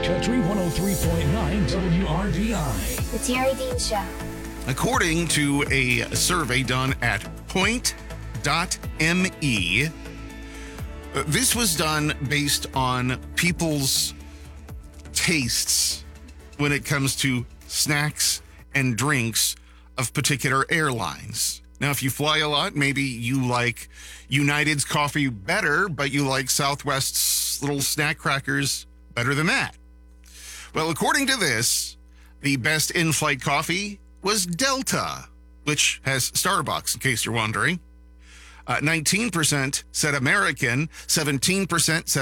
Country 103.9 WRDI. The Terry Dean Show. According to a survey done at Point.me, this was done based on people's tastes when it comes to snacks and drinks of particular airlines. Now, if you fly a lot, maybe you like United's coffee better, but you like Southwest's little snack crackers better than that. Well, according to this, the best in-flight coffee was Delta, which has Starbucks, in case you're wondering. 19% said American, 17% said